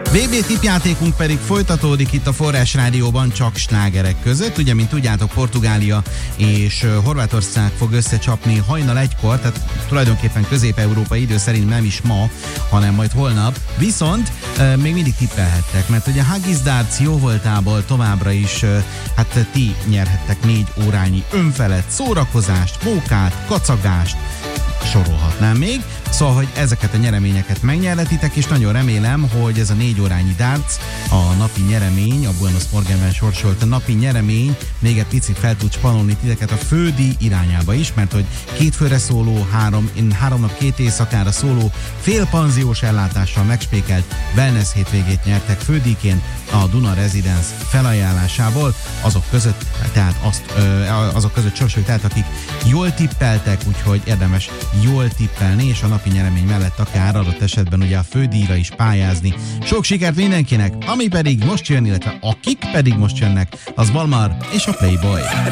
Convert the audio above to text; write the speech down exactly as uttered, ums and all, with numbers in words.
vé bé tippjátékunk pedig folytatódik itt a Forrás Rádióban csak slágerek között. Ugye, mint tudjátok, Portugália és Horvátország fog összecsapni hajnal egykor, tehát tulajdonképpen közép-európai idő szerint nem is ma, hanem majd holnap. Viszont e, még mindig tippelhettek, mert ugye Haggis Darts jó voltából továbbra is, e, hát ti nyerhettek négy órányi önfelett szórakozást, mókát, kacagást, sorolhatnám még. Szóval, hogy ezeket a nyereményeket megnyerhetitek, és nagyon remélem, hogy ez a négy órányi darts, a napi nyeremény, a Buenos Morganben sorsolt a napi nyeremény még egy picit fel tud spanolni titeket a fődíj irányába is, mert hogy két főre szóló, három, három nap két éjszakára szóló, félpanziós ellátással megspékelt wellness hétvégét nyertek fődíjként a Duna Residence felajánlásából, azok között, tehát azt, ö, azok között sorsoljuk, tehát akik jól tippeltek, úgyhogy érdemes jól tippelni, és a napi nyeremény mellett akár adott esetben ugye a fődíjra is pályázni. Sok sikert mindenkinek, ami pedig most jön, illetve akik pedig most jönnek, az Balmar és a Playboy.